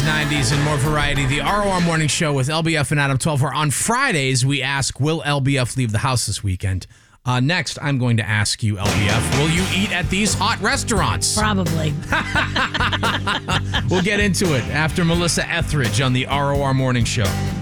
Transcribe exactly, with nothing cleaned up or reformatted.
nineties, and more variety. The R O R Morning Show with L B F and Adam twelve. Where on Fridays, we ask, will L B F leave the house this weekend? Uh, next, I'm going to ask you, L B F, will you eat at these hot restaurants? Probably. We'll get into it after Melissa Etheridge on the R O R Morning Show.